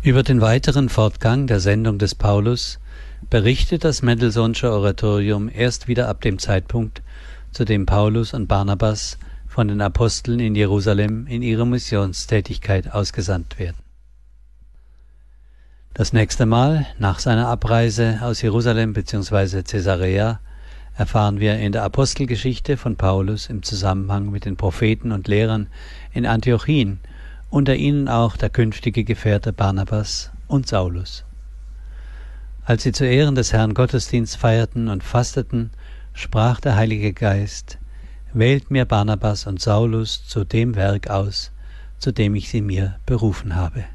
Über den weiteren Fortgang der Sendung des Paulus berichtet das Mendelssohnsche Oratorium erst wieder ab dem Zeitpunkt, zu dem Paulus und Barnabas von den Aposteln in Jerusalem in ihre Missionstätigkeit ausgesandt werden. Das nächste Mal nach seiner Abreise aus Jerusalem bzw. Caesarea erfahren wir in der Apostelgeschichte von Paulus im Zusammenhang mit den Propheten und Lehrern in Antiochien, unter ihnen auch der künftige Gefährte Barnabas und Saulus. Als sie zu Ehren des Herrn Gottesdienst feierten und fasteten, sprach der Heilige Geist: Wählt mir Barnabas und Saulus zu dem Werk aus, zu dem ich sie mir berufen habe.